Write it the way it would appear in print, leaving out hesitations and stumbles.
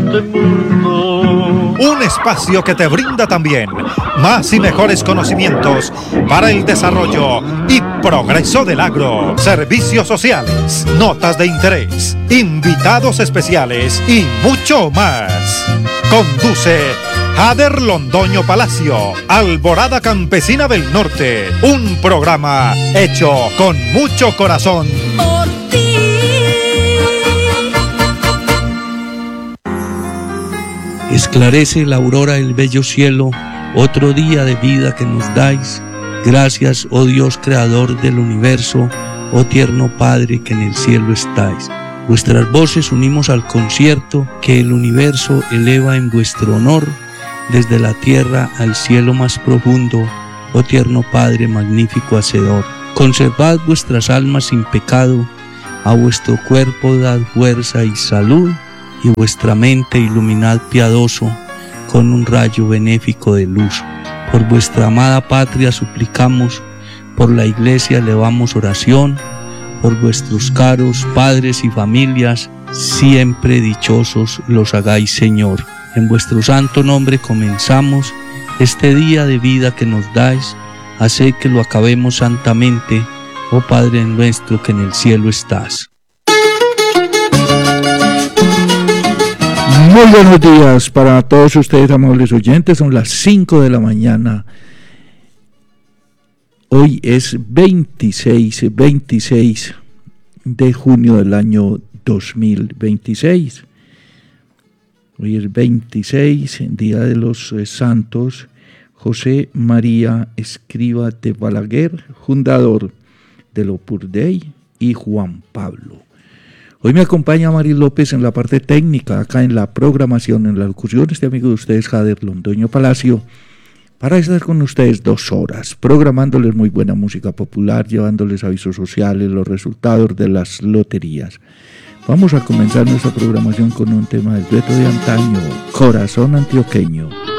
este mundo. Un espacio que te brinda también más y mejores conocimientos para el desarrollo y progreso del agro. Servicios sociales, notas de interés, invitados especiales y mucho más. Conduce Jader Londoño Palacio, Alborada Campesina del Norte. Un programa hecho con mucho corazón. Por ti. Esclarece la aurora el bello cielo, otro día de vida que nos dais. Gracias, oh Dios creador del universo, oh tierno Padre que en el cielo estáis. Vuestras voces unimos al concierto que el universo eleva en vuestro honor, desde la tierra al cielo más profundo, oh tierno Padre magnífico hacedor. Conservad vuestras almas sin pecado, a vuestro cuerpo dad fuerza y salud, y vuestra mente iluminad piadoso con un rayo benéfico de luz. Por vuestra amada patria suplicamos, por la iglesia elevamos oración, por vuestros caros padres y familias, siempre dichosos los hagáis, Señor. En vuestro santo nombre comenzamos este día de vida que nos dais, haced que lo acabemos santamente, oh Padre nuestro que en el cielo estás. Muy buenos días para todos ustedes, amables oyentes. Son las 5 de la mañana. Hoy es 26 de junio del año 2026. Hoy es 26, día de los santos José María Escrivá de Balaguer, fundador del Opus Dei, y Juan Pablo. Hoy me acompaña Mari López en la parte técnica, acá en la programación, en la locución, este amigo de ustedes, Jader Londoño Palacio, para estar con ustedes 2 horas, programándoles muy buena música popular, llevándoles avisos sociales, los resultados de las loterías. Vamos a comenzar nuestra programación con un tema del dueto de antaño, Corazón Antioqueño.